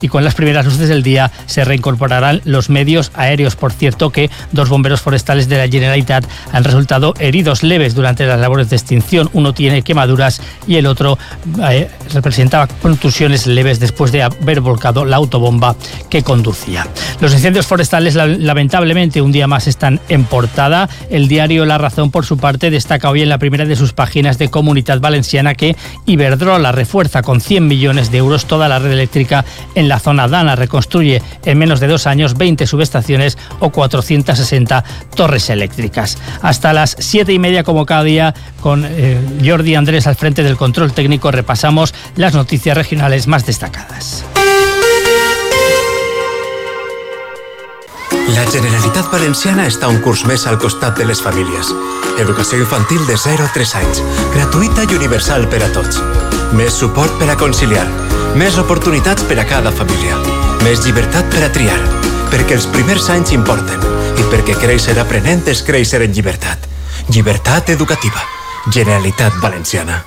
y con las primeras luces del día se reincorporarán los medios aéreos. Por cierto que 2 bomberos forestales de la Generalitat han resultado heridos leves durante las labores de extinción. Uno tiene quemaduras y el otro representaba contusiones leves después de haber volcado la autobomba que conducía. Los incendios forestales lamentablemente un día más están en portada. El diario La Razón, por su parte, destaca hoy en la primera de sus páginas de Comunitat Valenciana que Iberdrola refuerza con 100 millones de euros toda la red eléctrica en la zona Dana. Reconstruye en menos de 2 años 20 subestaciones o 460 torres eléctricas. Hasta las 7:30, como cada día, con Jordi Andrés al frente del control técnico, repasamos las noticias regionales más destacadas. La Generalitat Valenciana està un curs més al costat de les famílies. Educació infantil de 0 a 3 anys, gratuïta i universal per a tots. Més suport per a conciliar, més oportunitats per a cada família, més llibertat per a triar, perquè els primers anys importen i perquè créixer aprenent és créixer en llibertat. Llibertat educativa. Generalitat Valenciana.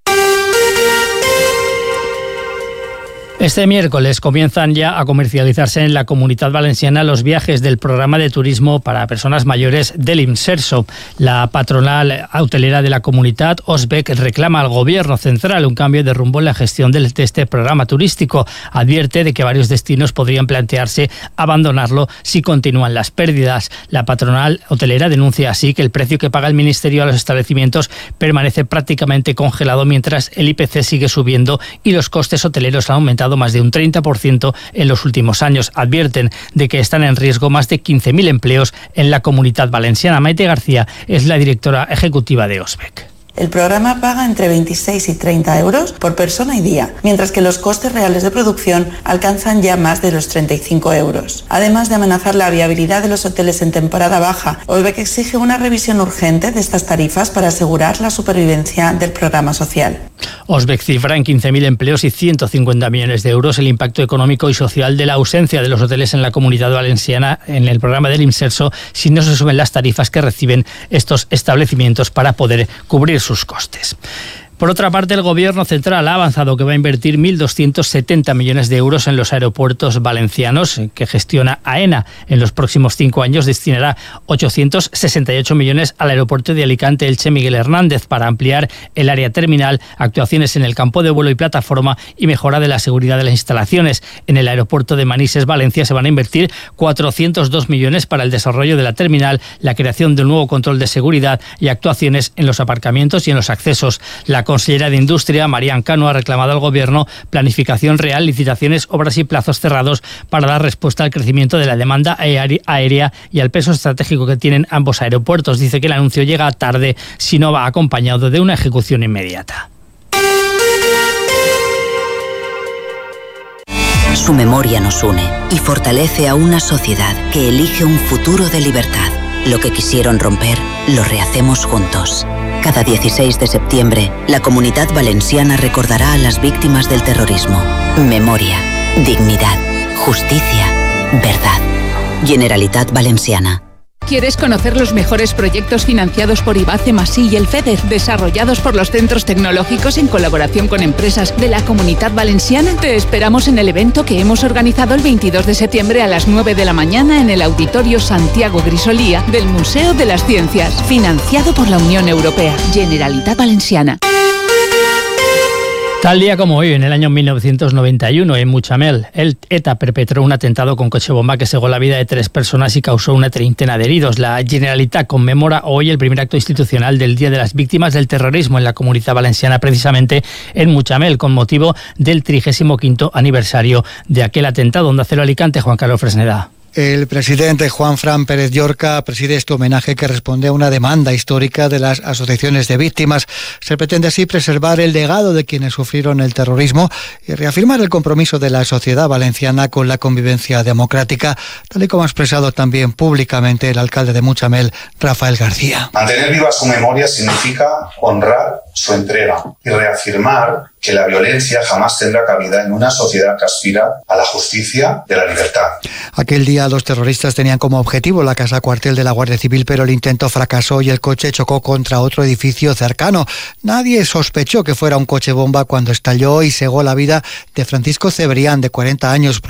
Este miércoles comienzan ya a comercializarse en la Comunitat Valenciana los viajes del programa de turismo para personas mayores del Imserso. La patronal hotelera de la comunidad, Osbec, reclama al gobierno central un cambio de rumbo en la gestión de este programa turístico. Advierte de que varios destinos podrían plantearse abandonarlo si continúan las pérdidas. La patronal hotelera denuncia así que el precio que paga el Ministerio a los establecimientos permanece prácticamente congelado mientras el IPC sigue subiendo y los costes hoteleros han aumentado más de un 30% en los últimos años. Advierten de que están en riesgo más de 15.000 empleos en la Comunitat Valenciana. Maite García es la directora ejecutiva de Osbec. El programa paga entre 26 y 30 euros por persona y día, mientras que los costes reales de producción alcanzan ya más de los 35 euros. Además de amenazar la viabilidad de los hoteles en temporada baja, Osbec exige una revisión urgente de estas tarifas para asegurar la supervivencia del programa social. Osbec cifra en 15.000 empleos y 150 millones de euros el impacto económico y social de la ausencia de los hoteles en la Comunidad Valenciana en el programa del Imserso si no se suben las tarifas que reciben estos establecimientos para poder cubrir sus costes. Por otra parte, el Gobierno central ha avanzado que va a invertir 1.270 millones de euros en los aeropuertos valencianos que gestiona AENA. En los próximos 5 años destinará 868 millones al aeropuerto de Alicante Elche Miguel Hernández para ampliar el área terminal, actuaciones en el campo de vuelo y plataforma y mejora de la seguridad de las instalaciones. En el aeropuerto de Manises, Valencia, se van a invertir 402 millones para el desarrollo de la terminal, la creación de un nuevo control de seguridad y actuaciones en los aparcamientos y en los accesos. La consellera de Industria, Marian Cano, ha reclamado al Gobierno planificación real, licitaciones, obras y plazos cerrados para dar respuesta al crecimiento de la demanda aérea y al peso estratégico que tienen ambos aeropuertos. Dice que el anuncio llega tarde si no va acompañado de una ejecución inmediata. Su memoria nos une y fortalece a una sociedad que elige un futuro de libertad. Lo que quisieron romper, lo rehacemos juntos. Cada 16 de septiembre, la Comunitat Valenciana recordará a las víctimas del terrorismo. Memoria, dignidad, justicia, verdad. Generalitat Valenciana. ¿Quieres conocer los mejores proyectos financiados por IBACE, Masí y el FEDER, desarrollados por los centros tecnológicos en colaboración con empresas de la Comunitat Valenciana? Te esperamos en el evento que hemos organizado el 22 de septiembre a las 9 de la mañana en el Auditorio Santiago Grisolía del Museo de las Ciencias, financiado por la Unión Europea. Generalitat Valenciana. Tal día como hoy, en el año 1991, en Mutxamel, el ETA perpetró un atentado con coche bomba que cegó la vida de 3 personas y causó una treintena de heridos. La Generalitat conmemora hoy el primer acto institucional del Día de las Víctimas del Terrorismo en la Comunitat Valenciana, precisamente en Mutxamel, con motivo del 35º aniversario de aquel atentado. Onda Cero Alicante, Juan Carlos Fresneda. El presidente Juan Fran Pérez Llorca preside este homenaje que responde a una demanda histórica de las asociaciones de víctimas. Se pretende así preservar el legado de quienes sufrieron el terrorismo y reafirmar el compromiso de la sociedad valenciana con la convivencia democrática, tal y como ha expresado también públicamente el alcalde de Mutxamel, Rafael García. Mantener viva su memoria significa honrar su entrega y reafirmar que la violencia jamás tendrá cabida en una sociedad que aspira a la justicia y a la libertad. Aquel día los terroristas tenían como objetivo la casa cuartel de la Guardia Civil, pero el intento fracasó y el coche chocó contra otro edificio cercano. Nadie sospechó que fuera un coche bomba cuando estalló y cegó la vida de Francisco Cebrián, de 40 años,